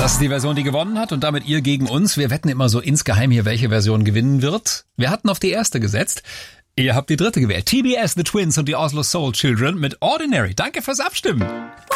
Das ist die Version, die gewonnen hat und damit ihr gegen uns. Wir wetten immer so insgeheim hier, welche Version gewinnen wird. Wir hatten auf die erste gesetzt. Ihr habt die dritte gewählt. TBS, The Twins und die Oslo Soul Children mit Ordinary. Danke fürs Abstimmen.